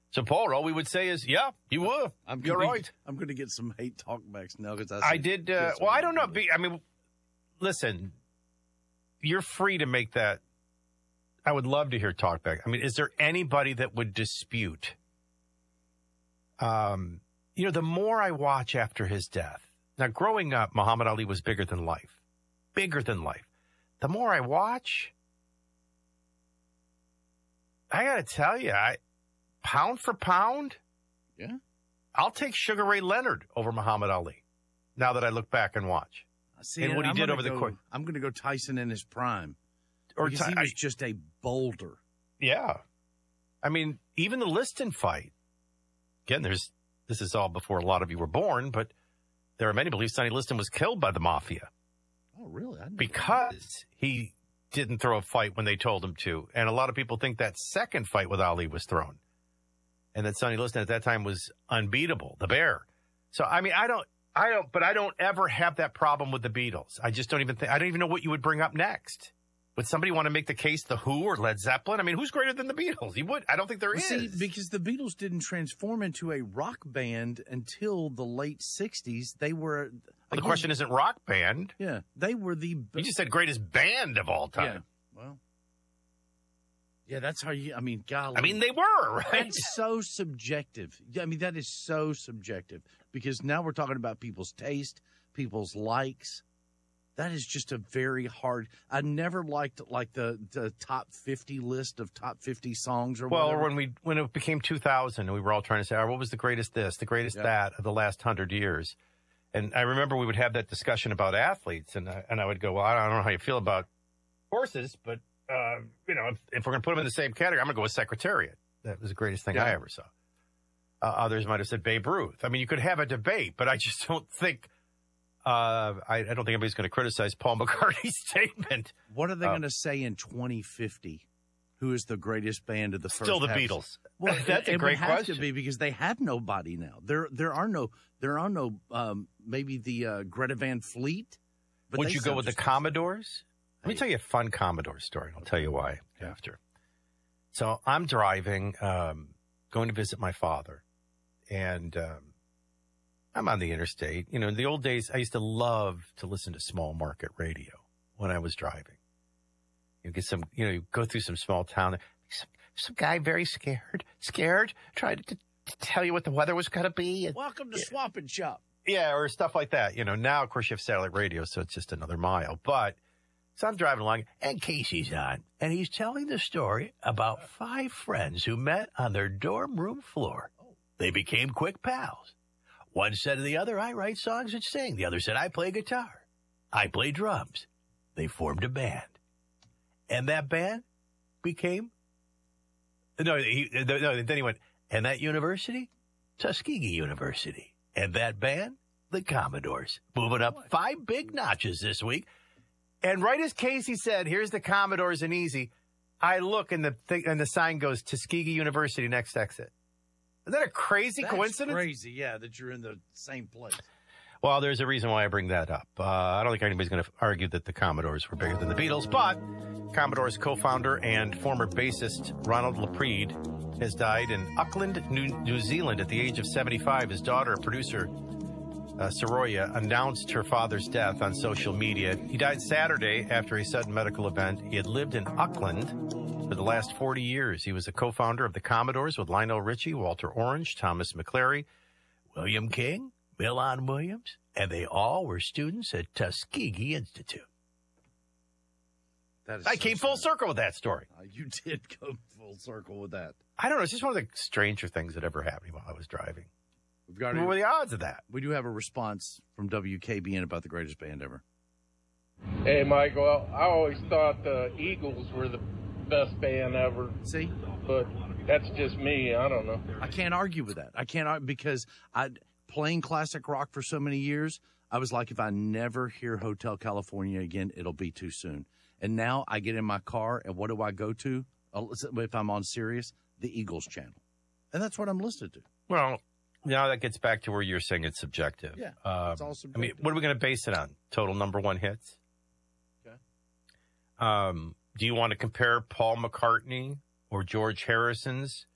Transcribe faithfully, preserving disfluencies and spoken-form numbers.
So, Paul, all we would say is, yeah, you were. I'm You're gonna, right. I'm going to get some hate talkbacks now because I, I did. Uh, well, I don't know. I mean, listen, you're free to make that. I would love to hear talkback. I mean, is there anybody that would dispute? Um, you know, the more I watch after his death. Now, growing up, Muhammad Ali was bigger than life, bigger than life. The more I watch, I got to tell you, I. Pound for pound, yeah, I'll take Sugar Ray Leonard over Muhammad Ali. Now that I look back and watch, See, and what he I'm did over go, the course, I'm going to go Tyson in his prime, or because t- he was I, just a boulder. Yeah, I mean, even the Liston fight. Again, there's this is all before a lot of you were born, but there are many believe Sonny Liston was killed by the mafia. Oh, really? I because he didn't throw a fight when they told him to, and a lot of people think that second fight with Ali was thrown. And that Sonny Liston at that time was unbeatable, the Bear. So, I mean, I don't, I don't, but I don't ever have that problem with the Beatles. I just don't even think, I don't even know what you would bring up next. Would somebody want to make the case the Who or Led Zeppelin? I mean, who's greater than the Beatles? You would, I don't think there is. See, because the Beatles didn't transform into a rock band until the late sixties. They were. Well, the question isn't rock band. Yeah, they were the. You just said greatest band of all time. Yeah, well. Yeah, that's how you, I mean, golly. I mean, they were, right? That's so subjective. I mean, that is so subjective because now we're talking about people's taste, people's likes. That is just a very hard, I never liked like the, the top fifty list of top fifty songs or well, whatever. or when we, when it became two thousand and we were all trying to say, oh, what was the greatest this, the greatest yeah. that of the last hundred years? And I remember we would have that discussion about athletes and I, and I would go, well, I don't know how you feel about horses, but Uh, you know, if, if we're going to put them in the same category, I'm going to go with Secretariat. That was the greatest thing yeah. I ever saw. Uh, others might have said Babe Ruth. I mean, you could have a debate, but I just don't think, uh, I, I don't think anybody's going to criticize Paul McCartney's statement. What are they uh, going to say in twenty fifty? Who is the greatest band of the first? Still the half? Beatles. Well, that's it, a great it would have question. to be because they have nobody now. There, there are no, there are no, um, maybe the uh, Greta Van Fleet. But Would you go with the Commodores? Let me tell you a fun Commodore story, and I'll tell you why after. So I'm driving, um, going to visit my father, and um, I'm on the interstate. You know, in the old days, I used to love to listen to small market radio when I was driving. You get some, you know, you go through some small town. Some, some guy very scared, scared, tried to, to tell you what the weather was going to be. And, Welcome to yeah. Swap and Shop. Yeah, or stuff like that. You know, now, of course, you have satellite radio, so it's just another mile. But so I'm driving along, and Casey's on, and he's telling the story about five friends who met on their dorm room floor. They became quick pals. One said to the other, I write songs and sing. The other said, I play guitar. I play drums. They formed a band. And that band became, no, he, no, then he went, and that university? Tuskegee University. And that band? The Commodores. Moving up five big notches this week. And right as Casey said, here's the Commodores and easy, I look and the th- and the sign goes Tuskegee University next exit. Is that a crazy That's coincidence? Crazy, yeah, that you're in the same place. Well, there's a reason why I bring that up. Uh, I don't think anybody's going to argue that the Commodores were bigger than the Beatles, but Commodores co-founder and former bassist Ronald Laprede has died in Auckland, New, New Zealand at the age of seventy-five. His daughter, producer Uh, Soroya, announced her father's death on social media. He died Saturday after a sudden medical event. He had lived in Auckland for the last forty years. He was a co-founder of the Commodores with Lionel Richie, Walter Orange, Thomas McClary, William King, Milan Williams, and they all were students at Tuskegee Institute. That is I so came full sad. circle with that story. Uh, you did go full circle with that. I don't know. It's just one of the stranger things that ever happened while I was driving. We've got What were the odds of that? We do have a response from W K B N about the greatest band ever. Hey, Michael, I always thought the Eagles were the best band ever. See? But that's just me. I don't know. I can't argue with that. I can't argue because I playing classic rock for so many years, I was like, if I never hear Hotel California again, it'll be too soon. And now I get in my car, and what do I go to? If I'm on Sirius, the Eagles channel. And that's what I'm listening to. Well, now that gets back to where you're saying it's subjective. Yeah, um, it's all I mean, subjective. what are we going to base it on? Total number one hits? Okay. Um, do you want to compare Paul McCartney or George Harrison's